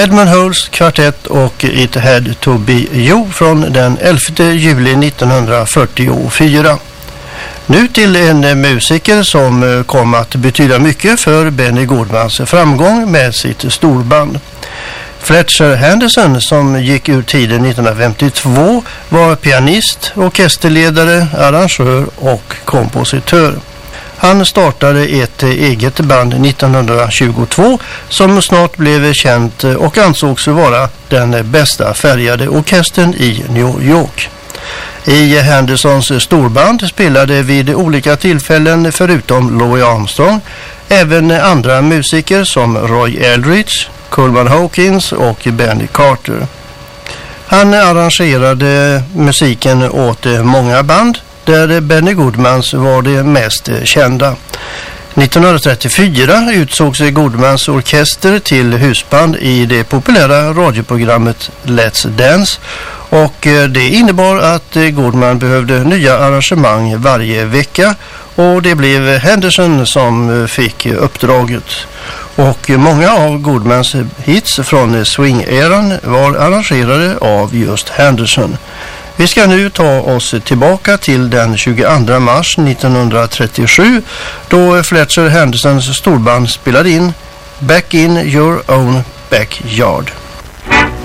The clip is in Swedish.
Edmund Holes kvartett och It Had To Be You från den 11 juli 1944. Nu till en musiker som kom att betyda mycket för Benny Goodmans framgång med sitt storband. Fletcher Henderson, som gick ur tiden 1952, var pianist, orkesterledare, arrangör och kompositör. Han startade ett eget band 1922 som snart blev känt och ansågs vara den bästa färgade orkestern i New York. I Hendersons storband spelade vid olika tillfällen förutom Louis Armstrong även andra musiker som Roy Eldridge, Coleman Hawkins och Benny Carter. Han arrangerade musiken åt många band där Benny Goodmans var det mest kända. 1934 utsågs Goodmans orkester till husband i det populära radioprogrammet Let's Dance, och det innebar att Goodman behövde nya arrangemang varje vecka, och det blev Henderson som fick uppdraget. Och många av Goodmans hits från swing-eran var arrangerade av just Henderson. Vi ska nu ta oss tillbaka till den 22 mars 1937 då Fletcher Hendersons storband spelade in Back in Your Own Backyard.